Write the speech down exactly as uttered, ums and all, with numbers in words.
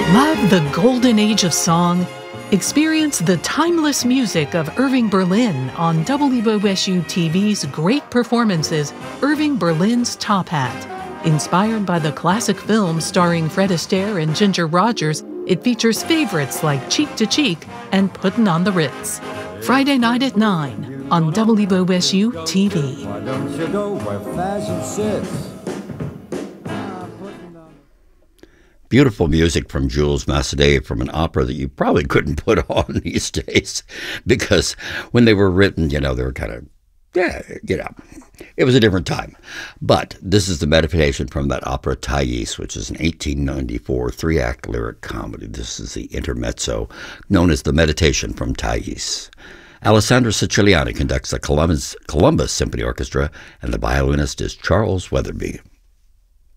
Love the golden age of song? Experience the timeless music of Irving Berlin on W O S U T V's Great Performances, Irving Berlin's Top Hat. Inspired by the classic film starring Fred Astaire and Ginger Rogers, it features favorites like Cheek to Cheek and Puttin' on the Ritz. Friday night at nine on W O S U T V. Why don't you go where fashion sits? Beautiful music from Jules Massenet from an opera that you probably couldn't put on these days because when they were written, you know, they were kind of, yeah, you know, it was a different time. But this is the meditation from that opera Thais, which is an eighteen ninety-four three-act lyric comedy. This is the intermezzo known as the Meditation from Thais. Alessandro Siciliani conducts the Columbus, Columbus Symphony Orchestra, and the violinist is Charles Weatherby.